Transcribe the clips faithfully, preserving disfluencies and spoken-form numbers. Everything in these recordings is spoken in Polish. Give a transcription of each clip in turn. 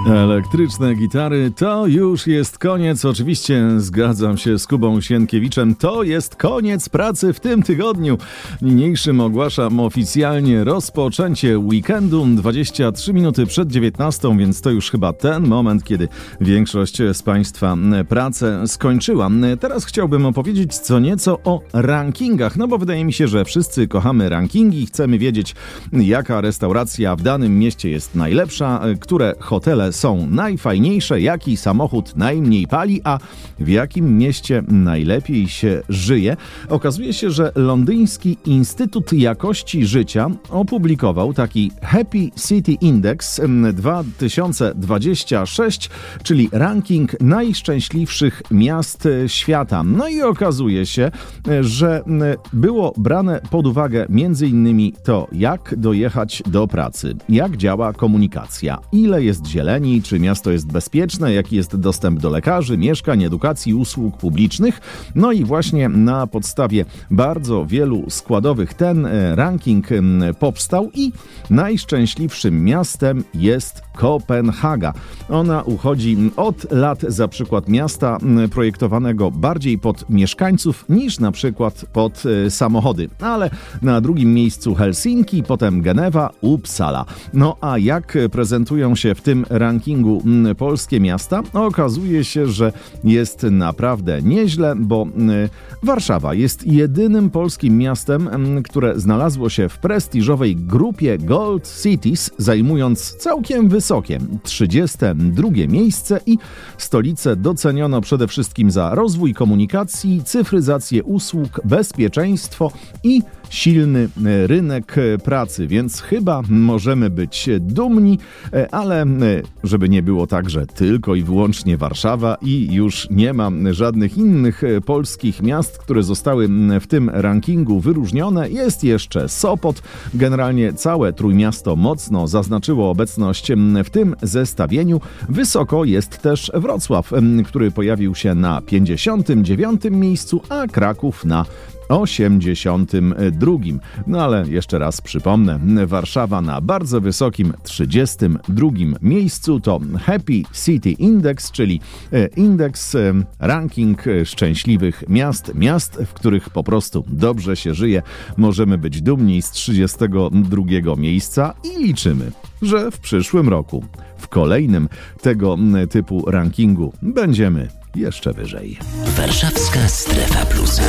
Elektryczne gitary to już jest koniec. Oczywiście zgadzam się z Kubą Sienkiewiczem. To jest koniec pracy w tym tygodniu. Niniejszym ogłaszam oficjalnie rozpoczęcie weekendu. dwadzieścia trzy minuty przed dziewiętnastą, więc to już chyba ten moment, kiedy większość z Państwa pracę skończyła. Teraz chciałbym opowiedzieć co nieco o rankingach, no bo wydaje mi się, że wszyscy kochamy rankingi. Chcemy wiedzieć, jaka restauracja w danym mieście jest najlepsza, które hotele są najfajniejsze, jaki samochód najmniej pali, a w jakim mieście najlepiej się żyje. Okazuje się, że londyński Instytut Jakości Życia opublikował taki Happy City Index dwa tysiące dwudziesty szósty, czyli ranking najszczęśliwszych miast świata. No i okazuje się, że było brane pod uwagę między innymi to, jak dojechać do pracy, jak działa komunikacja, ile jest zieleni, czy miasto jest bezpieczne, jaki jest dostęp do lekarzy, mieszkań, edukacji, usług publicznych. No i właśnie na podstawie bardzo wielu składowych ten ranking powstał i najszczęśliwszym miastem jest Kopenhaga. Ona uchodzi od lat za przykład miasta projektowanego bardziej pod mieszkańców niż na przykład pod samochody. Ale na drugim miejscu Helsinki, potem Genewa, Uppsala. No a jak prezentują się w tym rankingu polskie miasta? Okazuje się, że jest naprawdę nieźle, bo Warszawa jest jedynym polskim miastem, które znalazło się w prestiżowej grupie Gold Cities, zajmując całkiem wysokie trzydzieste drugie miejsce i stolicę doceniono przede wszystkim za rozwój komunikacji, cyfryzację usług, bezpieczeństwo i silny rynek pracy, więc chyba możemy być dumni, ale żeby nie było tak, że tylko i wyłącznie Warszawa i już nie ma żadnych innych polskich miast, które zostały w tym rankingu wyróżnione. Jest jeszcze Sopot. Generalnie całe Trójmiasto mocno zaznaczyło obecność w tym zestawieniu. Wysoko jest też Wrocław, który pojawił się na pięćdziesiątym dziewiątym miejscu, a Kraków na osiemdziesiątym drugim. No ale jeszcze raz przypomnę, Warszawa na bardzo wysokim trzydziestym drugim miejscu to Happy City Index, czyli indeks, ranking szczęśliwych miast, miast, w których po prostu dobrze się żyje. Możemy być dumni z trzydziestego drugiego miejsca i liczymy, że w przyszłym roku, w kolejnym tego typu rankingu będziemy jeszcze wyżej. Warszawska Strefa Plusa.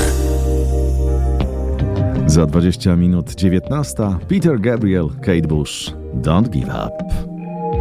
Za dwadzieścia minut dziewiętnasta. Peter Gabriel, Kate Bush. Don't give up.